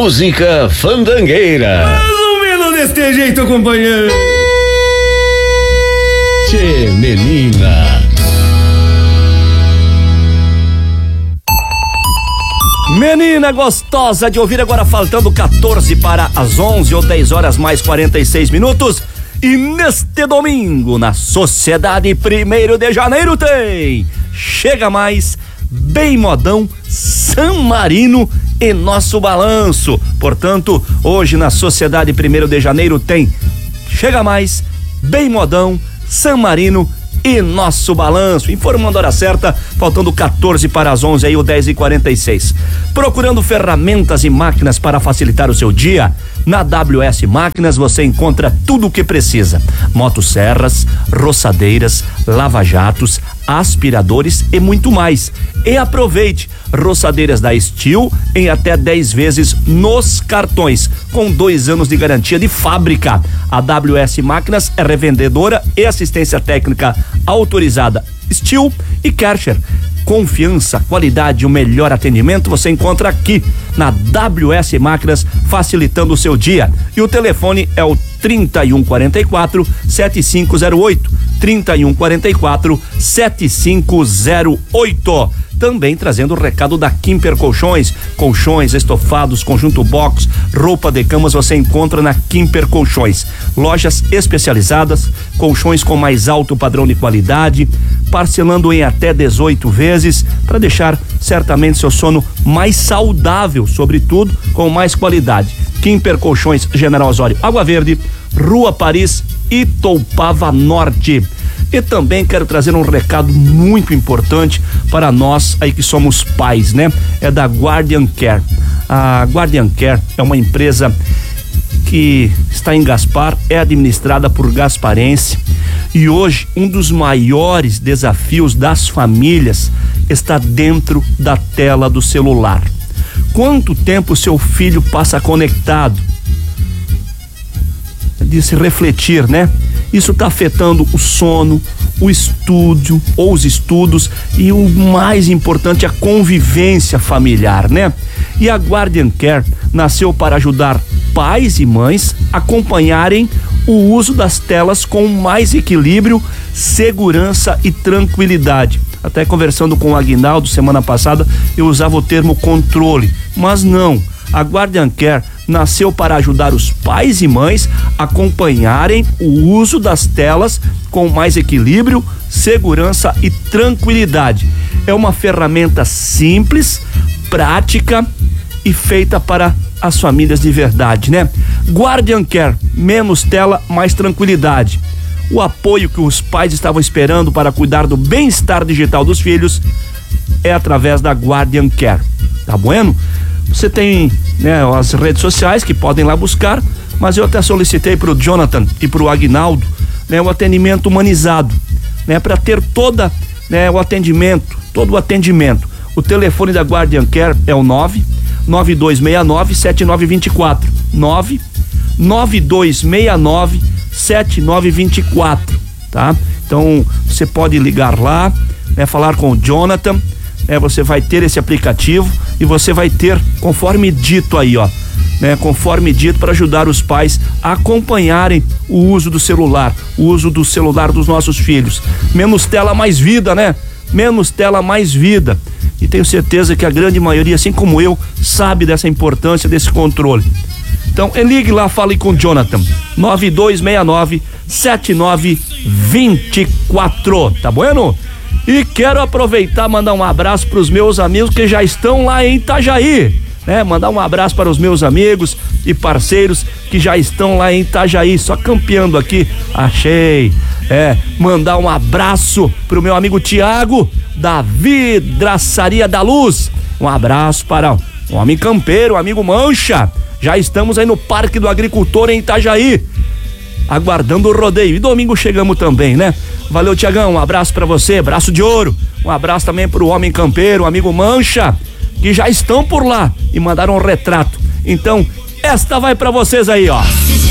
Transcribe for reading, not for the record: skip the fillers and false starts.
música fandangueira. Mais ou menos deste jeito, companheiro. Tchê, menina. Menina gostosa de ouvir, agora faltando 14 para as 11 ou 10 horas mais 46 minutos. E neste domingo, na Sociedade 1º de Janeiro tem Chega Mais, Bem Modão, San Marino e Nosso Balanço. Portanto, hoje na Sociedade 1º de Janeiro tem Chega Mais, Bem Modão, San Marino e Nosso Balanço. Informando a hora certa, faltando 14 para as 11 aí, o 10h46. Procurando ferramentas e máquinas para facilitar o seu dia? Na WS Máquinas você encontra tudo o que precisa: motosserras, roçadeiras, lava-jatos, aspiradores e muito mais. E aproveite, roçadeiras da Steel em até 10 vezes nos cartões, com 2 anos de garantia de fábrica. A WS Máquinas é revendedora e assistência técnica autorizada Steel e Karcher. Confiança, qualidade e o melhor atendimento você encontra aqui na WS Máquinas, facilitando o seu dia. E o telefone é o 3144-7508. 3144-7508. Também trazendo o recado da Quimper Colchões. Colchões, estofados, conjunto box, roupa de camas você encontra na Quimper Colchões. Lojas especializadas, colchões com mais alto padrão de qualidade, parcelando em até 18 vezes, para deixar certamente seu sono mais saudável, sobretudo com mais qualidade. Quimper Colchões, General Osório, Água Verde, Rua Paris, Itoupava Norte. E também quero trazer um recado muito importante para nós aí que somos pais, né? É da Guardian Care. A Guardian Care é uma empresa que está em Gaspar, é administrada por gasparense, e hoje um dos maiores desafios das famílias está dentro da tela do celular. Quanto tempo seu filho passa conectado? De se refletir, né? Isso está afetando o sono, o estudo ou os estudos e o mais importante, a convivência familiar, né? E a Guardian Care nasceu para ajudar pais e mães a acompanharem o uso das telas com mais equilíbrio, segurança e tranquilidade. Até conversando com o Aguinaldo semana passada, eu usava o termo controle, mas não. A Guardian Care nasceu para ajudar os pais e mães a acompanharem o uso das telas com mais equilíbrio, segurança e tranquilidade. É uma ferramenta simples, prática e feita para as famílias de verdade, né? Guardian Care, menos tela, mais tranquilidade. O apoio que os pais estavam esperando para cuidar do bem-estar digital dos filhos é através da Guardian Care. Tá bueno? Você tem, né, as redes sociais que podem lá buscar, mas eu até solicitei pro Jonathan e pro Aguinaldo, né, o atendimento humanizado, né, para ter todo o atendimento. O telefone da Guardian Care é o 99269-7924. 99269-7924, tá? Então você pode ligar lá, né, falar com o Jonathan. Você vai ter esse aplicativo e você vai ter, conforme dito aí, ó, né? Conforme dito, para ajudar os pais a acompanharem o uso do celular dos nossos filhos. Menos tela, mais vida, né? Menos tela, mais vida. E tenho certeza que a grande maioria, assim como eu, sabe dessa importância desse controle. Então, ligue lá, fale com o Jonathan. 9269-7924, tá bueno? E quero aproveitar, mandar um abraço para os meus amigos que já estão lá em Itajaí, né? Mandar um abraço para os meus amigos e parceiros que já estão lá em Itajaí, só campeando aqui, achei. Mandar um abraço pro meu amigo Tiago, da Vidraçaria da Luz. Um abraço para o homem campeiro, o amigo Mancha. Já estamos aí no Parque do Agricultor em Itajaí, aguardando o rodeio. E domingo chegamos também, né? Valeu, Tiagão, um abraço pra você, braço de ouro. Um abraço também pro homem campeiro, o amigo Mancha, que já estão por lá e mandaram um retrato. Então, esta vai pra vocês aí, ó.